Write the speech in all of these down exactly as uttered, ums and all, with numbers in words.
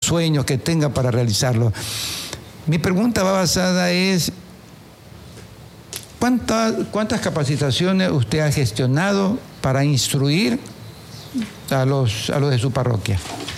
sueños que tenga para realizarlo. Mi pregunta va basada es, ¿cuántas, cuántas capacitaciones usted ha gestionado para instruir a los, a los de su parroquia?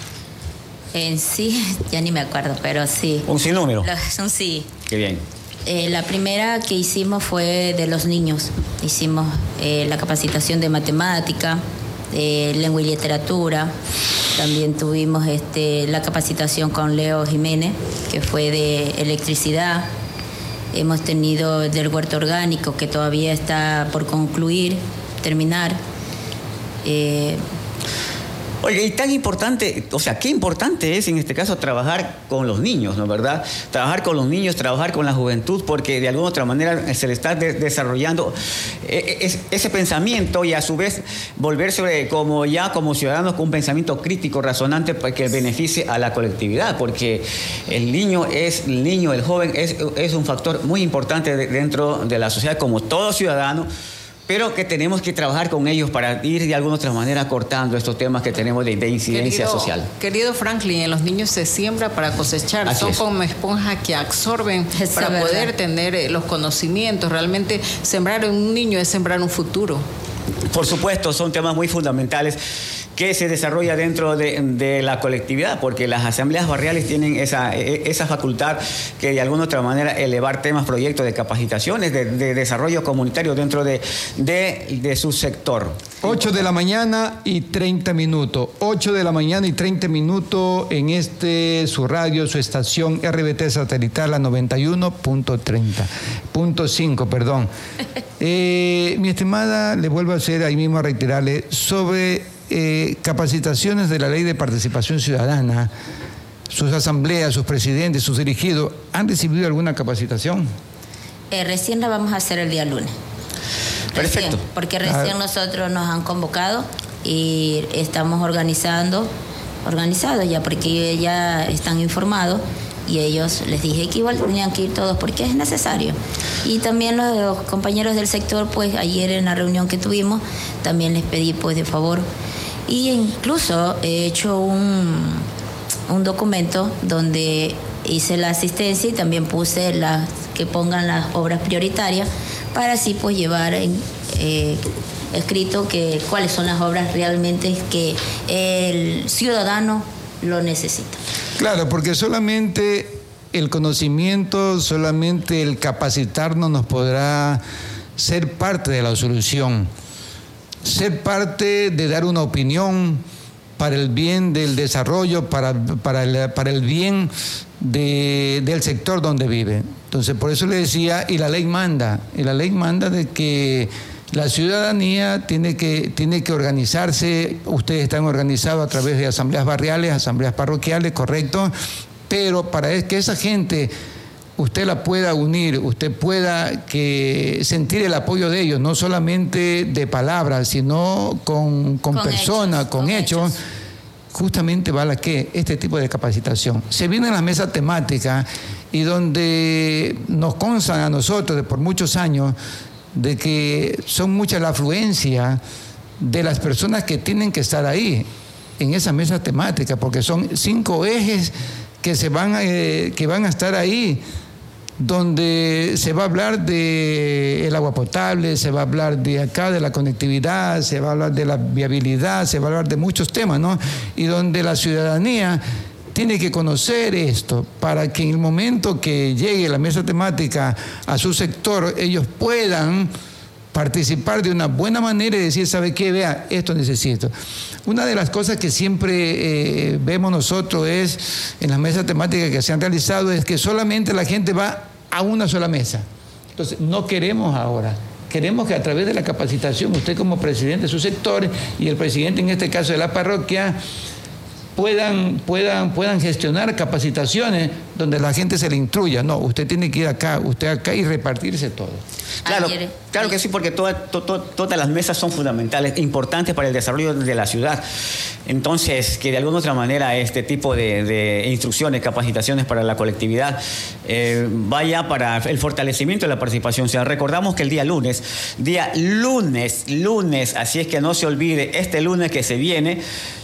En sí, ya ni me acuerdo, pero sí. ¿Un sinnúmero? Un sí. Qué bien. Eh, la primera que hicimos fue de los niños. Hicimos eh, la capacitación de matemática, de lengua y literatura. También tuvimos este, la capacitación con Leo Jiménez, que fue de electricidad. Hemos tenido del huerto orgánico, que todavía está por concluir, terminar. Eh, Oye, y tan importante, o sea, qué importante es en este caso trabajar con los niños, ¿no es verdad? Trabajar con los niños, trabajar con la juventud, porque de alguna otra manera se le está de- desarrollando eh, es, ese pensamiento y a su vez volverse como ya como ciudadanos con un pensamiento crítico, razonante, para que beneficie a la colectividad, porque el niño es, el niño, el joven es, es un factor muy importante de, dentro de la sociedad, como todo ciudadano, pero que tenemos que trabajar con ellos para ir de alguna otra manera cortando estos temas que tenemos de, de incidencia querido, social. Querido Franklin, en los niños se siembra para cosechar. Así Son es. como esponjas que absorben Es para verdad. poder tener eh, los conocimientos. Realmente sembrar en un niño es sembrar un futuro. Por supuesto, son temas muy fundamentales que se desarrolla dentro de, de la colectividad, porque las asambleas barriales tienen esa, esa facultad que de alguna otra manera elevar temas, proyectos de capacitaciones, de, de desarrollo comunitario dentro de, de, de su sector. ocho de la mañana y treinta minutos. ocho de la mañana y treinta minutos en este, su radio, su estación R B T satelital, la noventa y uno punto treinta, punto cinco, perdón. Eh, mi estimada, le vuelvo a hacer ahí mismo a reiterarle sobre eh, capacitaciones de la Ley de Participación Ciudadana. Sus asambleas, sus presidentes, sus dirigidos, ¿han recibido alguna capacitación? eh, recién la vamos a hacer el día lunes. Perfecto. Recién, porque recién Ah. nosotros nos han convocado y estamos organizando, organizados ya, porque ya están informados y ellos les dije que igual tenían que ir todos porque es necesario. Y también los compañeros del sector, pues ayer en la reunión que tuvimos, también les pedí pues de favor. Y incluso he hecho un, un documento donde hice la asistencia y también puse las que pongan las obras prioritarias para así pues llevar en, eh, escrito que cuáles son las obras realmente que el ciudadano lo necesita. Claro, porque solamente el conocimiento, solamente el capacitarnos nos podrá ser parte de la solución, ser parte de dar una opinión para el bien del desarrollo, para, para, el, para el bien de, del sector donde vive. Entonces, por eso le decía, y la ley manda, y la ley manda de que la ciudadanía tiene que, tiene que organizarse. Ustedes están organizados a través de asambleas barriales, asambleas parroquiales, correcto, pero para que esa gente usted la pueda unir, usted pueda que sentir el apoyo de ellos, no solamente de palabras, sino con, con, Con personas, hechos, con, con hechos, hechos. justamente va la que este tipo de capacitación. Se vienen las mesas temáticas y donde nos constan a nosotros de por muchos años de que son mucha la afluencia de las personas que tienen que estar ahí en esa mesa temática, porque son cinco ejes que se van a, eh, que van a estar ahí, donde se va a hablar de el agua potable, se va a hablar de acá de la conectividad, se va a hablar de la viabilidad, se va a hablar de muchos temas, ¿no? Y donde la ciudadanía tiene que conocer esto para que en el momento que llegue la mesa temática a su sector, ellos puedan participar de una buena manera y decir, ¿sabe qué? Vea, esto necesito. Una de las cosas que siempre eh, vemos nosotros es, en las mesas temáticas que se han realizado, es que solamente la gente va a una sola mesa. Entonces, no queremos ahora. Queremos que a través de la capacitación, usted como presidente de su sector y el presidente, en este caso de la parroquia, puedan, puedan, puedan gestionar capacitaciones donde la gente se le instruya. No, usted tiene que ir acá, usted acá y repartirse todo. Claro, Ayer, claro que sí, porque toda, to, to, todas las mesas son fundamentales, importantes para el desarrollo de la ciudad. Entonces, que de alguna otra manera este tipo de, de instrucciones, capacitaciones para la colectividad eh, vaya para el fortalecimiento de la participación. O sea, recordamos que el día lunes, día lunes, lunes, así es que no se olvide, este lunes que se viene,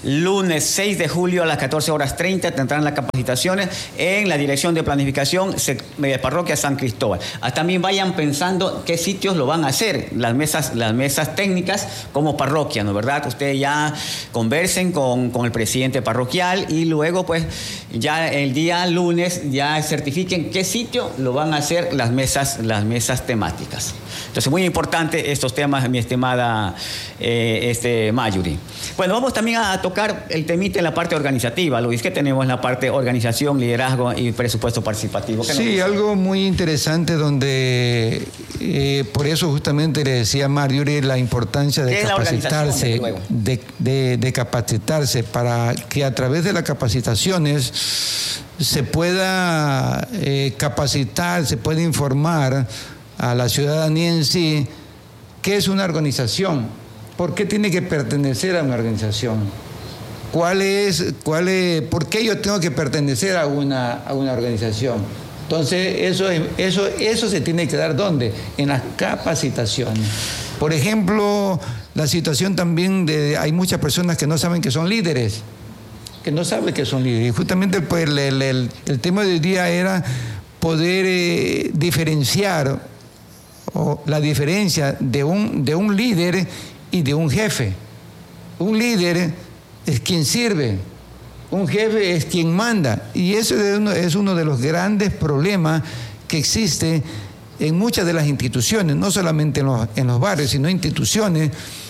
lunes seis de julio a las catorce horas treinta tendrán las capacitaciones en la Dirección de Planificación de Parroquia San Cristóbal. Ah, también vayan pensando qué sitios lo van a hacer, las mesas, las mesas técnicas como parroquia, ¿no verdad? Ustedes ya conversen con, con el presidente parroquial y luego pues ya el día lunes ya certifiquen qué sitio lo van a hacer las mesas, las mesas temáticas. Entonces, muy importante estos temas, mi estimada eh, este, Mayuri. Bueno, vamos también a tocar el temita en la parte organizativa, Luis, que tenemos en la parte organización, liderazgo y presupuesto participativo. Sí, algo muy interesante donde, eh, por eso justamente le decía a Mayuri la importancia de capacitarse, de, de, de capacitarse para que a través de las capacitaciones se pueda eh, capacitar, se pueda informar a la ciudadanía en sí qué es una organización, por qué tiene que pertenecer a una organización, cuál es, cuál es, por qué yo tengo que pertenecer a una, a una organización. Entonces eso, eso, eso se tiene que dar ¿dónde? En las capacitaciones. Por ejemplo, la situación también de hay muchas personas que no saben que son líderes, que no saben que son líderes. Y justamente pues, el, el, el, el tema de hoy día era poder eh, diferenciar o la diferencia de un, de un líder y de un jefe. Un líder es quien sirve, un jefe es quien manda, y eso es uno, es uno de los grandes problemas que existe en muchas de las instituciones, no solamente en los, en los barrios, sino instituciones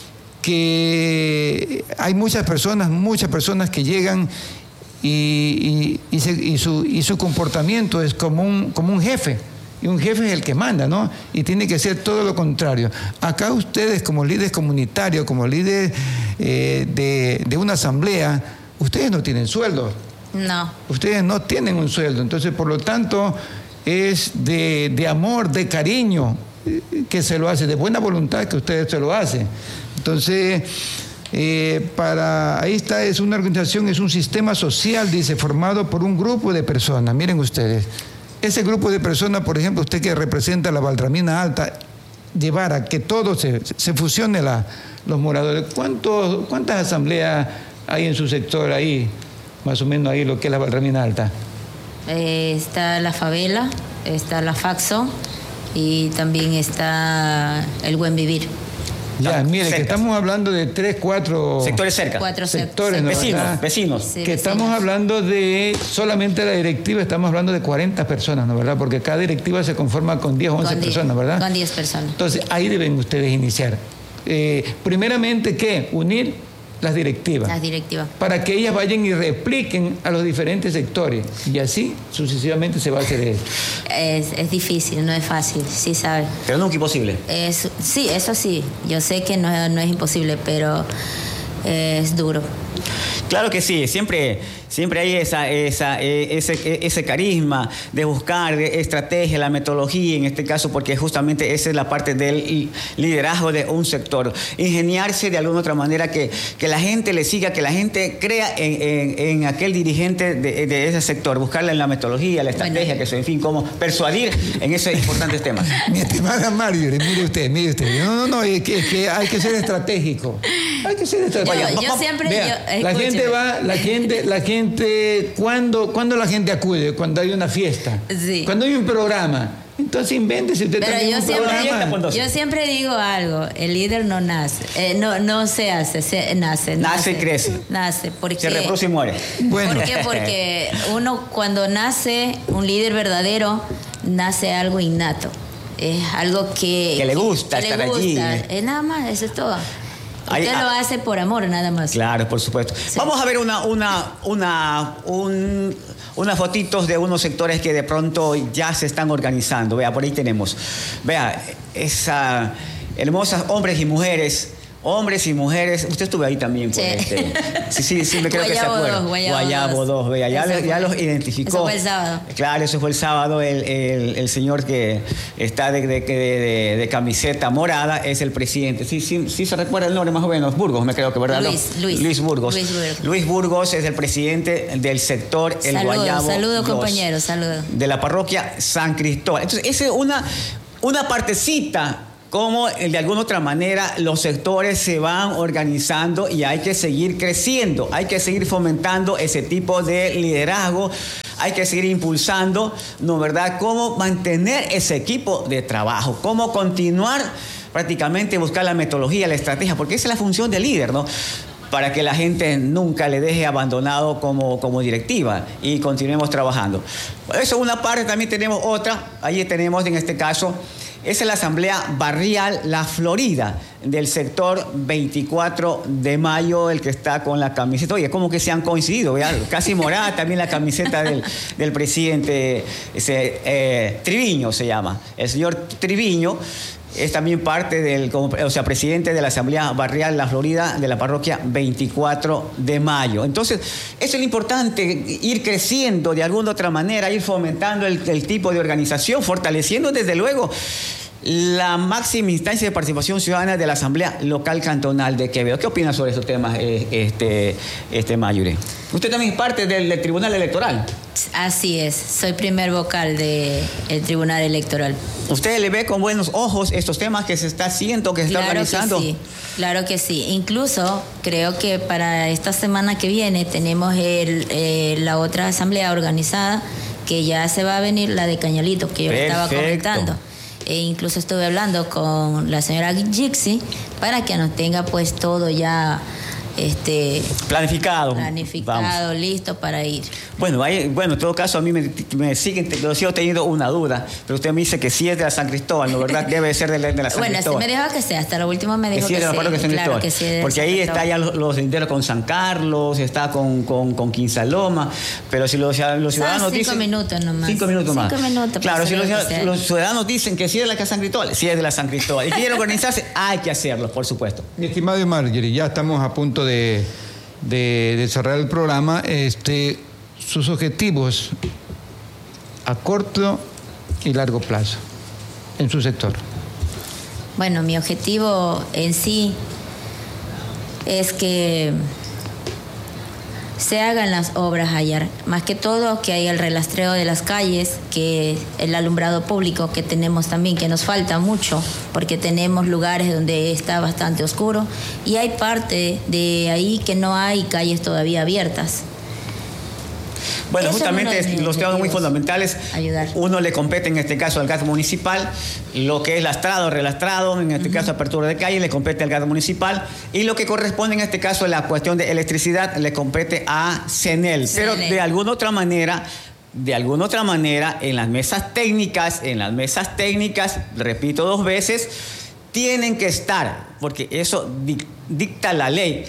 que hay muchas personas, muchas personas que llegan y, y, y, se, y, su, y su comportamiento es como un, como un jefe. Y un jefe es el que manda, ¿no? Y tiene que ser todo lo contrario. Acá ustedes, como líderes comunitarios, como líderes eh, de, de una asamblea, ustedes no tienen sueldo. No. Ustedes no tienen un sueldo. Entonces, por lo tanto, es de, de amor, de cariño que se lo hace, de buena voluntad que ustedes se lo hacen. Entonces, eh, para ahí está, es una organización, es un sistema social, dice, formado por un grupo de personas. Miren ustedes. Ese grupo de personas, por ejemplo, usted que representa la Baltramina Alta, llevar a que todo se, se fusione la, los moradores. ¿Cuántos, ¿Cuántas asambleas hay en su sector ahí, más o menos ahí, lo que es la Baltramina Alta? Eh, está la Favela, está la Faxo y también está el Buen Vivir. Ya, mire, cerca. Que estamos hablando de tres, cuatro... Sectores cerca. Cuatro sectores, ¿no? Vecinos, vecinos. Sí, que vecinos. Estamos hablando de, solamente la directiva, estamos hablando de cuarenta personas, ¿no? ¿Verdad? Porque cada directiva se conforma con diez o once personas, ¿verdad? Con diez personas. Entonces, ahí deben ustedes iniciar. Eh, primeramente, ¿qué? Unir las directivas. Las directivas. Para que ellas vayan y repliquen a los diferentes sectores. Y así, sucesivamente, se va a hacer esto. Es, es difícil, no es fácil, sí sabe. Pero nunca imposible. Es, sí, eso sí. Yo sé que no, no es imposible, pero es duro. Claro que sí, siempre, siempre hay esa, esa, ese, ese carisma de buscar de estrategia, la metodología en este caso, porque justamente esa es la parte del liderazgo de un sector. Ingeniarse de alguna otra manera que, que la gente le siga, que la gente crea en, en, en aquel dirigente de, de ese sector, buscarle en la metodología, la estrategia, bueno. que eso, en fin, cómo persuadir en esos importantes temas. Mi estimada Marjorie, mire usted, mire usted. No, no, no, es que, es que hay que ser estratégico. Hay que ser estratégico. Yo, yo siempre... Vea, yo, la gente va, la gente, la gente, ¿cuándo, ¿cuándo la gente acude? Cuando hay una fiesta. Sí. Cuando hay un programa. Entonces invéntese usted Pero también yo un siempre, programa. yo siempre digo algo, el líder no nace, eh, no, no se hace, se nace. Nace, nace y crece. Nace, porque... Se reproduce y muere. Bueno. ¿Por qué? Porque uno cuando nace, un líder verdadero, nace algo innato. Es algo que... Que le gusta que estar le gusta. allí. Es nada más, eso es todo. Ahí, Usted ah, lo hace por amor, nada más. Claro, por supuesto. Sí. Vamos a ver una, una, una, un, unas fotitos de unos sectores que de pronto ya se están organizando. Vea, por ahí tenemos. Vea, esas hermosas hombres y mujeres. Hombres y mujeres, usted estuvo ahí también. Por Sí. Este, sí, sí, sí, me creo que se acuerda. dos, Guayabo, Guayabo dos, vea, ya, Eso ya fue. los identificó. Eso fue el sábado. Claro, eso fue el sábado. El, el, el señor que está de, de, de, de, de camiseta morada es el presidente. Sí, sí, sí se recuerda el nombre más o menos. Burgos, me creo que, ¿verdad? Luis, ¿no? Luis. Luis Burgos. Luis Burgos. Luis Burgos es el presidente del sector El Saludos, Guayabo. saludos, dos, compañeros, saludos. de la parroquia San Cristóbal. Entonces, esa es una, una partecita cómo de alguna otra manera los sectores se van organizando y hay que seguir creciendo, hay que seguir fomentando ese tipo de liderazgo, hay que seguir impulsando, ¿no verdad?, cómo mantener ese equipo de trabajo, cómo continuar prácticamente buscar la metodología, la estrategia, porque esa es la función del líder, ¿no?, para que la gente nunca le deje abandonado como, como directiva y continuemos trabajando. Eso es una parte, también tenemos otra, ahí tenemos en este caso, esa es la Asamblea Barrial La Florida, del sector veinticuatro de mayo, el que está con la camiseta. Oye, como que se han coincidido, ¿verdad? Casi morada también la camiseta del, del presidente ese, eh, Triviño se llama. El señor Triviño es también parte del, o sea, presidente de la Asamblea Barrial La Florida de la parroquia veinticuatro de mayo. Entonces, eso es lo importante, ir creciendo de alguna otra manera, ir fomentando el, el tipo de organización, fortaleciendo desde luego la máxima instancia de participación ciudadana de la Asamblea Local Cantonal de Quevedo. ¿Qué opina sobre esos temas, eh, este, este Mayure? Usted también es parte del, del Tribunal Electoral. Así es, soy primer vocal del Tribunal Electoral. ¿Usted le ve con buenos ojos estos temas que se está haciendo, que se claro está organizando? Que sí, claro que sí. Incluso creo que para esta semana que viene tenemos el, eh, la otra asamblea organizada, que ya se va a venir, la de Cañalito, que yo le estaba comentando. E incluso estuve hablando con la señora Gixi para que nos tenga pues todo ya este planificado, planificado, Vamos. listo para ir. Bueno, hay, bueno, en todo caso a mí me, me siguen, yo sigo teniendo una duda, pero usted me dice que sí es de la San Cristóbal, ¿no verdad? Debe ser de la, de la San bueno, Cristóbal. Bueno, sí me dijo que sea, hasta lo último me dijo que, que sí. Que claro Cristóbal. Que sí Porque ahí está ya los, los senderos con San Carlos, está con, con, con Quinsaloma, pero si los, los ciudadanos cinco dicen... minutos nomás. Cinco minutos más. Cinco minutos. Claro, si los, los ciudadanos dicen que sí es de la San Cristóbal, sí es de la San Cristóbal. Y quieren organizarse, hay que hacerlo, por supuesto. Mi estimado Marjorie, ya estamos a punto de... De, de cerrar el programa. Este, sus objetivos a corto y largo plazo en su sector. Bueno, mi objetivo en sí es que se hagan las obras allá, más que todo que haya el relastreo de las calles, que el alumbrado público que tenemos también, que nos falta mucho, porque tenemos lugares donde está bastante oscuro y hay parte de ahí que no hay calles todavía abiertas. Bueno, Eso justamente es los temas muy fundamentales. Ayudar. Uno le compete en este caso al gas municipal, lo que es lastrado, relastrado, en este uh-huh. caso apertura de calle, le compete al gas municipal, y lo que corresponde en este caso a la cuestión de electricidad le compete a CENEL. Pero de alguna otra manera, de alguna otra manera, en las mesas técnicas, en las mesas técnicas, repito dos veces, tienen que estar, porque eso dicta la ley,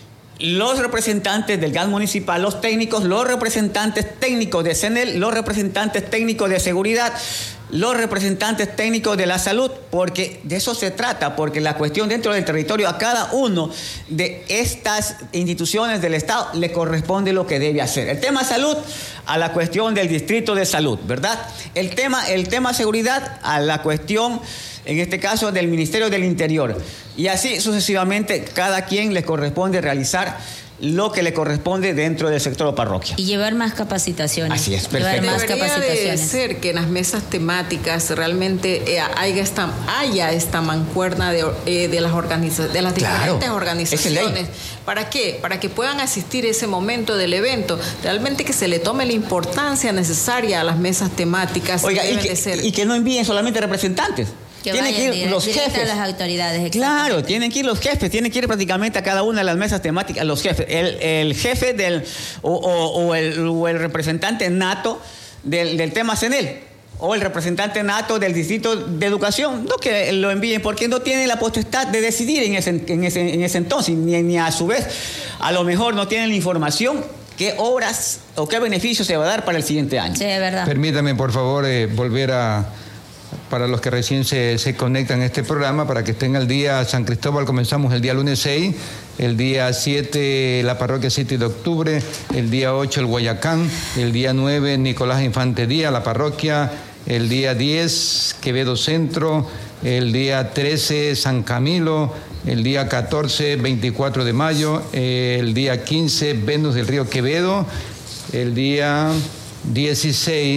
los representantes del gas municipal, los técnicos, los representantes técnicos de CENEL, los representantes técnicos de seguridad, los representantes técnicos de la salud, porque de eso se trata, porque la cuestión dentro del territorio, a cada uno de estas instituciones del Estado le corresponde lo que debe hacer. El tema salud, a la cuestión del distrito de salud, ¿verdad? El tema, el tema seguridad, a la cuestión, en este caso, del Ministerio del Interior. Y así sucesivamente, cada quien le corresponde realizar lo que le corresponde dentro del sector o parroquia. Y llevar más capacitaciones. Así es, perfecto. Llevar más Debería capacitaciones. de ser que en las mesas temáticas realmente eh, haya, esta, haya esta mancuerna de, eh, de las, organiza de las diferentes claro, organizaciones. ¿Para qué? Para que puedan asistir ese momento del evento. Realmente que se le tome la importancia necesaria a las mesas temáticas. Oiga, que y, deben que, de ser. y que no envíen solamente representantes. Que tienen que ir los jefes. A las autoridades. Claro, tienen que ir los jefes, tienen que ir prácticamente a cada una de las mesas temáticas, los jefes. El, el jefe del, o, o, o, el, o el representante nato del, del tema CENEL, o el representante nato del distrito de educación, no que lo envíen, porque no tienen la potestad de decidir en ese, en ese, en ese entonces, ni, ni a su vez, a lo mejor no tienen la información qué obras o qué beneficios se va a dar para el siguiente año. Sí, es verdad. Permítame, por favor, eh, volver a... Para los que recién se, se conectan a este programa, para que estén al día, San Cristóbal comenzamos el día lunes seis, el día siete la parroquia siete de octubre, el día ocho el Guayacán, el día nueve Nicolás Infante Díaz, la parroquia, el día diez Quevedo Centro, el día trece San Camilo, el día catorce veinticuatro de mayo, el día quince Venus del Río Quevedo, el día dieciséis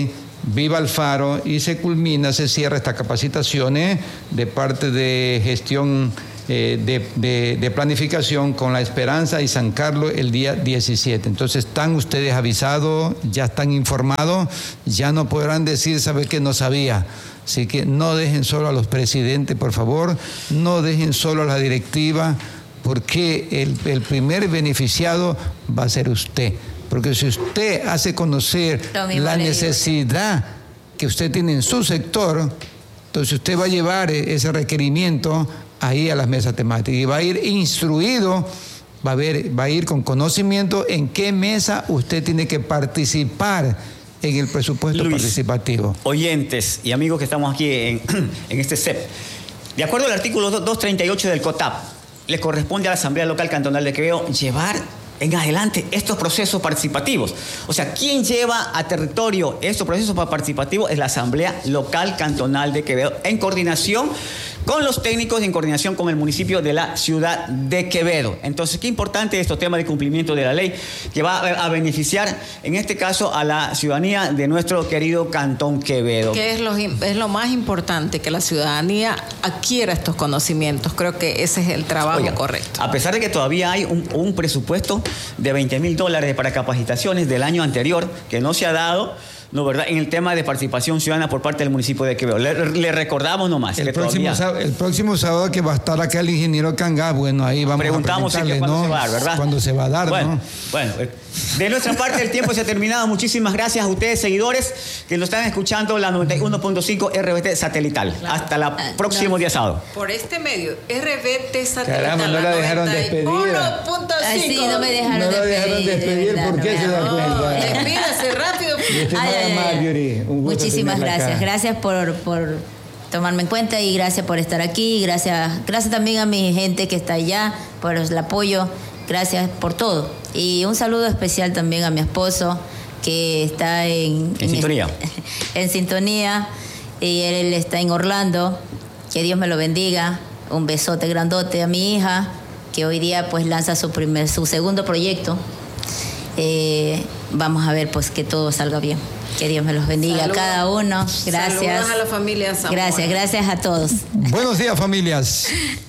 Viva Alfaro y se culmina, se cierra estas capacitaciones de parte de gestión eh, de, de, de planificación con La Esperanza y San Carlos el día diecisiete. Entonces están ustedes avisados, ya están informados, ya no podrán decir, ¿sabe qué? No sabía. Así que no dejen solo a los presidentes, por favor, no dejen solo a la directiva, porque el, el primer beneficiado va a ser usted. Porque si usted hace conocer la necesidad que usted tiene en su sector, entonces usted va a llevar ese requerimiento ahí a las mesas temáticas y va a ir instruido, va a, ver, va a ir con conocimiento en qué mesa usted tiene que participar en el presupuesto Luis, participativo. Oyentes y amigos que estamos aquí en, en este C E P, de acuerdo al artículo doscientos treinta y ocho del COTAP, le corresponde a la Asamblea Local Cantonal de Quevedo llevar en adelante estos procesos participativos. O sea, ¿quién lleva a territorio estos procesos participativos? Es la Asamblea Local Cantonal de Quevedo, en coordinación con los técnicos, en coordinación con el municipio de la ciudad de Quevedo. Entonces, qué importante estos temas de cumplimiento de la ley que va a beneficiar, en este caso, a la ciudadanía de nuestro querido Cantón Quevedo. Que es lo, es lo más importante, que la ciudadanía adquiera estos conocimientos. Creo que ese es el trabajo Oiga, correcto. A pesar de que todavía hay un, un presupuesto de veinte mil dólares para capacitaciones del año anterior, que no se ha dado, no, ¿verdad? En el tema de participación ciudadana por parte del municipio de Quevedo. Le, le recordamos nomás. El, que próximo sábado, el próximo sábado que va a estar acá el ingeniero Cangá, bueno, ahí vamos Preguntamos a preguntarle, cuándo ¿no? se va a dar, ¿verdad? Cuándo se va a dar, bueno, ¿no? Bueno, de nuestra parte el tiempo se ha terminado. Muchísimas gracias a ustedes, seguidores, que nos están escuchando la noventa y uno punto cinco R B T satelital. Claro. Hasta el próximo no. día sábado. Por este medio, R B T satelital. Caramba, no la dejaron despedir. uno punto cinco. Sí, no me dejaron no despedir. No la dejaron despedir, ¿por no qué se da cuenta? Despídase rápido. Ay, ay, ay. Muchísimas gracias. Acá. Gracias por, por tomarme en cuenta y gracias por estar aquí. Gracias, gracias también a mi gente que está allá por el apoyo. Gracias por todo. Y un saludo especial también a mi esposo que está en, en, en sintonía. En sintonía. Y él está en Orlando. Que Dios me lo bendiga. Un besote grandote a mi hija que hoy día pues lanza su primer, su segundo proyecto. Eh, vamos a ver pues que todo salga bien. Que Dios me los bendiga Saludos. A cada uno. Gracias. Saludos a la familia Zamora. Gracias, gracias a todos. Buenos días, familias.